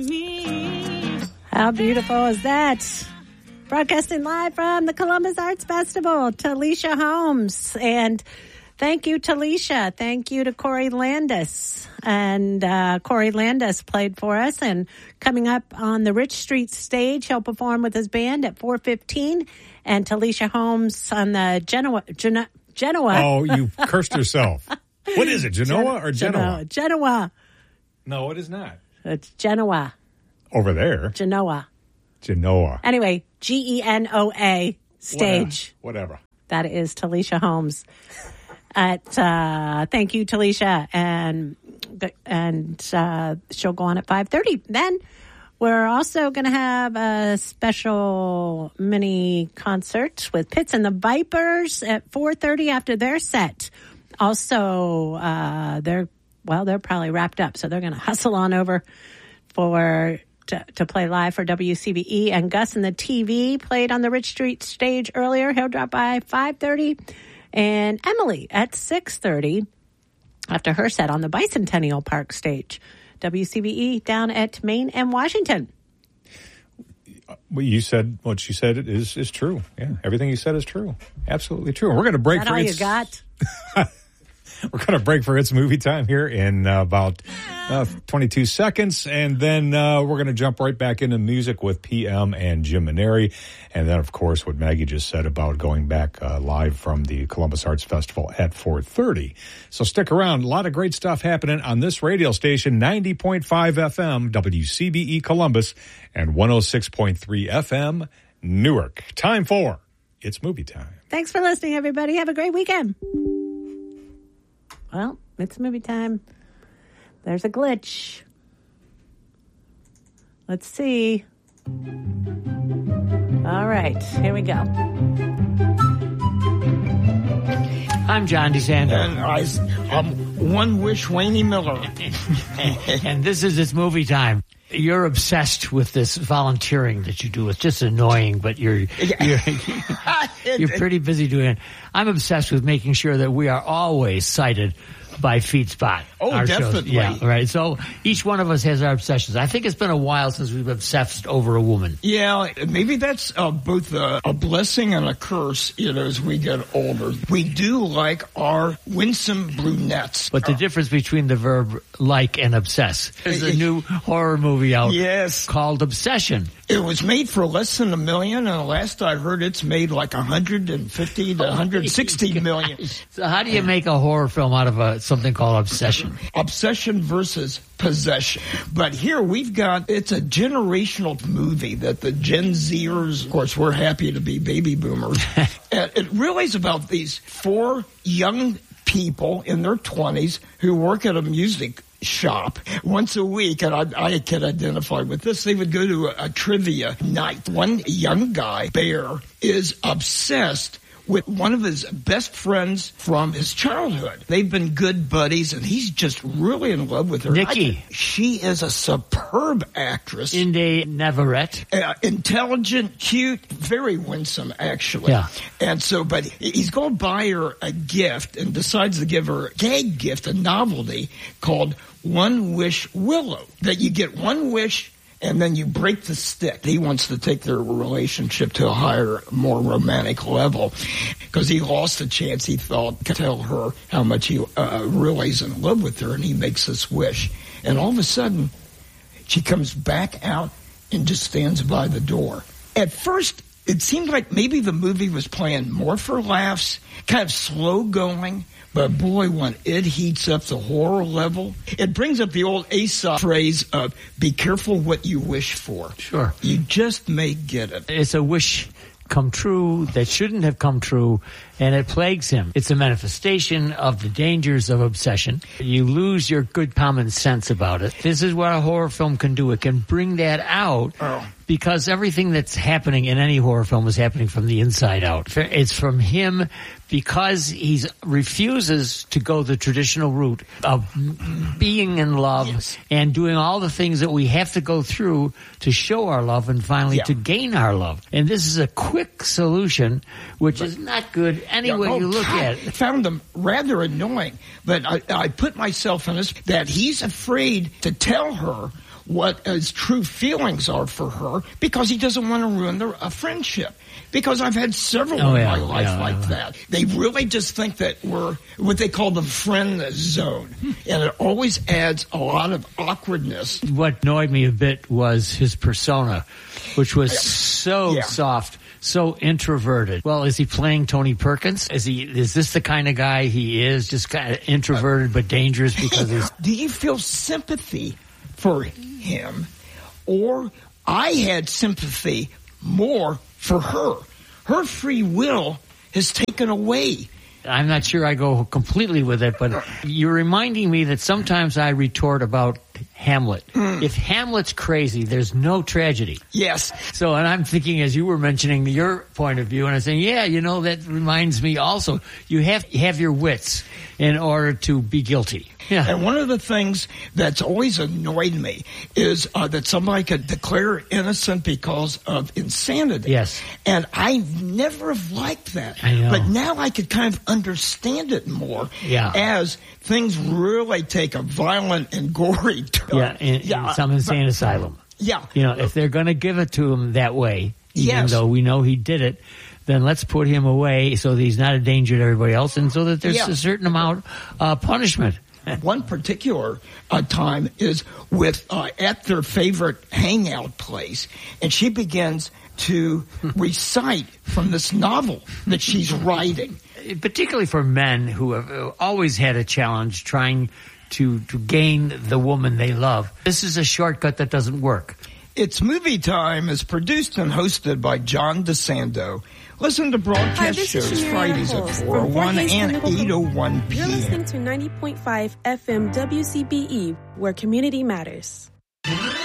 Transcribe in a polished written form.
How beautiful is that? Broadcasting live from the Columbus Arts Festival, Talisha Holmes. And thank you, Talisha. Thank you to Corey Landis. And Corey Landis played for us. And coming up on the Rich Street stage, he'll perform with his band at 4:15. And Talisha Holmes on the Genoa. Oh, you cursed yourself. What is it, Genoa or Genoa? Genoa. No, it is not. It's Genoa. Over there. Genoa. Anyway, Genoa stage. Whatever. That is Talisha Holmes. Thank you, Talisha. And she'll go on at 5:30. Then we're also going to have a special mini concert with Pitts and the Vipers at 4:30 after their set. Also, they're probably wrapped up, so they're going to hustle on over to play live for WCBE. And Gus and the TV played on the Rich Street stage earlier. He'll drop by 5:30. And Emily at 6:30 after her set on the Bicentennial Park stage. WCBE down at Main and Washington. What she said is true. Yeah, everything you said is true. Absolutely true. And we're going to break. Is that all you got? We're going to break for It's Movie Time here in about 22 seconds. And then we're going to jump right back into music with PM and Jim Maneri. And then, of course, what Maggie just said about going back live from the Columbus Arts Festival at 4:30. So stick around. A lot of great stuff happening on this radio station, 90.5 FM, WCBE Columbus, and 106.3 FM, Newark. Time for It's Movie Time. Thanks for listening, everybody. Have a great weekend. Well, it's movie time. There's a glitch. Let's see. All right, here we go. I'm John DeSanto. And I'm One Wish Wayne Miller. And this is It's Movie Time. You're obsessed with this volunteering that you do. It's just annoying, but you're pretty busy doing it. I'm obsessed with making sure that we are always cited by FeedSpot. Oh, definitely. Shows. Yeah, right. So each one of us has our obsessions. I think it's been a while since we've obsessed over a woman. Yeah, maybe that's both a blessing and a curse, as we get older. We do like our winsome brunettes. But the difference between the verb like and obsess. There's a new horror movie out called Obsession. It was made for less than $1 million, and last I heard it's made like 150 to 160 million. So how do you make a horror film out of something called Obsession? Obsession versus possession. But here it's a generational movie that the Gen Zers, of course, we're happy to be baby boomers. It really is about these 4 young people in their 20s who work at a music shop once a week, and I can identify with this. They would go to a trivia night. One young guy, Bear, is obsessed with one of his best friends from his childhood. They've been good buddies, and he's just really in love with her. Nikki. She is a superb actress. Inde Navarrete. Intelligent, cute, very winsome, actually. Yeah. And so, but he's going to buy her a gift and decides to give her a gag gift, a novelty called One Wish Willow. That you get one wish, and then you break the stick. He wants to take their relationship to a higher, more romantic level because he lost a chance, he thought, to tell her how much he really is in love with her, and he makes this wish. And all of a sudden, she comes back out and just stands by the door. At first, it seemed like maybe the movie was playing more for laughs, kind of slow going. But boy, when it heats up the horror level, it brings up the old Aesop phrase of be careful what you wish for. Sure. You just may get it. It's a wish come true that shouldn't have come true, and it plagues him. It's a manifestation of the dangers of obsession. You lose your good common sense about it. This is what a horror film can do. It can bring that out. Because everything that's happening in any horror film is happening from the inside out. It's from him because he refuses to go the traditional route of being in love and doing all the things that we have to go through to show our love and finally to gain our love. And this is a quick solution, which is not good any way you look at it. I found them rather annoying, but I put myself in this, that he's afraid to tell her what his true feelings are for her because he doesn't want to ruin a friendship. Because I've had several in my life like that. They really just think that we're what they call the friend zone. And it always adds a lot of awkwardness. What annoyed me a bit was his persona, which was so soft, so introverted. Well, is he playing Tony Perkins? Is this the kind of guy he is? Just kind of introverted but dangerous because he's... Do you feel sympathy for him? Or I had sympathy more for her. Her free will is taken away. I'm not sure I go completely with it, but you're reminding me that sometimes I retort about Hamlet. If Hamlet's crazy, there's no tragedy. Yes. So, and I'm thinking, as you were mentioning your point of view, and I'm saying, that reminds me also, you have your wits in order to be guilty. Yeah. And one of the things that's always annoyed me is that somebody could declare innocent because of insanity. Yes. And I never have liked that. I know. But now I could kind of understand it more as things really take a violent and gory turn. In some insane asylum. Yeah. If they're going to give it to him that way, even though we know he did it, then let's put him away so that he's not a danger to everybody else and so that there's a certain amount of punishment. One particular time is with at their favorite hangout place, and she begins to recite from this novel that she's writing. Particularly for men who have always had a challenge trying to gain the woman they love. This is a shortcut that doesn't work. It's Movie Time is produced and hosted by John DeSando. Listen to broadcast shows Fridays at 4:01 and 8:01 p.m. You're listening to 90.5 FM WCBE, where community matters.